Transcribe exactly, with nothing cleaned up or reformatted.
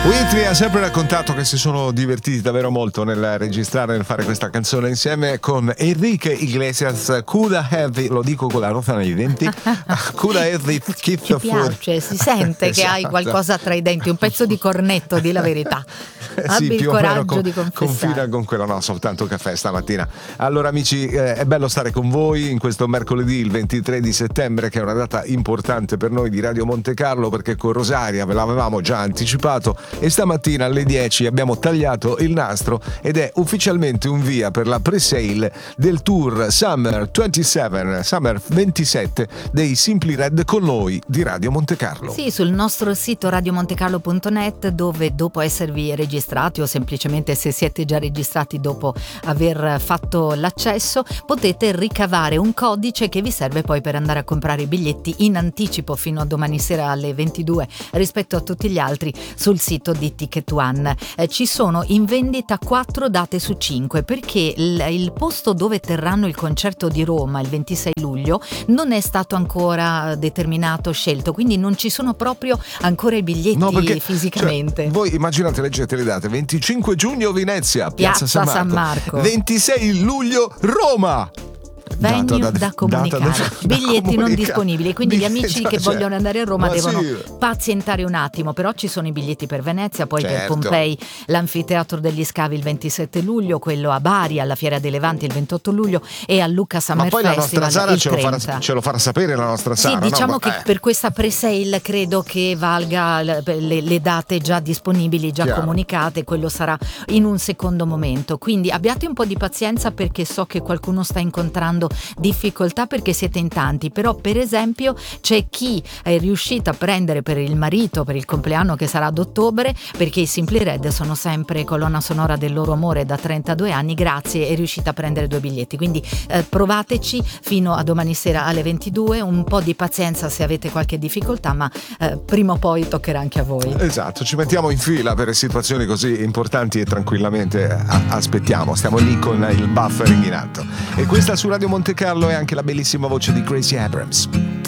Whitney ha sempre raccontato che si sono divertiti davvero molto nel registrare, nel fare questa canzone insieme con Enrique Iglesias. Coulda have, lo dico con la nota nei denti, coulda have keep Ci the food. piace, si sente Esatto. che hai qualcosa tra i denti, un pezzo di cornetto, di la verità. Abbi Sì, il più o meno coraggio con, di confessare. confina con quello, no, soltanto caffè stamattina. Allora amici, eh, è bello stare con voi in questo mercoledì, il ventitré di settembre, che è una data importante per noi di Radio Monte Carlo, perché con Rosaria ve l'avevamo già anticipato e stamattina alle dieci abbiamo tagliato il nastro ed è ufficialmente un via per la pre-sale del tour Summer ventisette, Summer ventisette dei Simply Red con noi di Radio Monte Carlo. Sì, sul nostro sito radio montecarlo punto net, dove dopo esservi registrati o semplicemente se siete già registrati dopo aver fatto l'accesso, potete ricavare un codice che vi serve poi per andare a comprare i biglietti in anticipo fino a domani sera alle ventidue rispetto a tutti gli altri sul sito di Ticket One. Eh, ci sono in vendita quattro date su cinque, perché il, il posto dove terranno il concerto di Roma il ventisei luglio non è stato ancora determinato, scelto, quindi non ci sono proprio ancora i biglietti No, perché, fisicamente. cioè, voi immaginate, leggete le date: venticinque giugno Venezia, Piazza, Piazza San Marco. San Marco. ventisei luglio Roma. Venue Data da, comunicare, data da- da biglietti non comunicare. disponibili, quindi gli amici che Cioè, vogliono andare a Roma ma devono sì. pazientare un attimo, però ci sono i biglietti per Venezia, poi per Certo. Pompei, l'anfiteatro degli Scavi il ventisette luglio, quello a Bari alla Fiera dei Levanti il ventotto luglio e a Lucca Ma Summer poi la nostra Festival Sara il ce lo, trenta. farà, ce lo farà sapere la nostra Sara. Sì, diciamo no? che Ma, eh. per questa pre-sale credo che valga le, le- le date già disponibili, già Chiaro. comunicate, quello sarà in un secondo momento. Quindi abbiate un po' di pazienza, perché so che qualcuno sta incontrando difficoltà perché siete in tanti, però per esempio c'è chi è riuscito a prendere per il marito, per il compleanno che sarà ad ottobre, perché i Simply Red sono sempre colonna sonora del loro amore da trentadue anni, grazie, è riuscita a prendere due biglietti, quindi eh, provateci fino a domani sera alle ventidue, un po' di pazienza se avete qualche difficoltà, ma eh, prima o poi toccherà anche a voi. Esatto, ci mettiamo in fila per situazioni così importanti e tranquillamente a- aspettiamo, stiamo lì con il buffering in atto. E questa su Radio Monte Carlo è anche la bellissima voce di Gracie Abrams.